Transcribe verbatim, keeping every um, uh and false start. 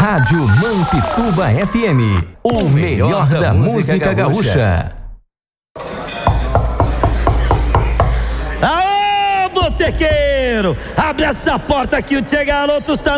Rádio Mampituba F M, o melhor da música gaúcha. Aô, botequeiro! Abre essa porta que o Tchê Garoto está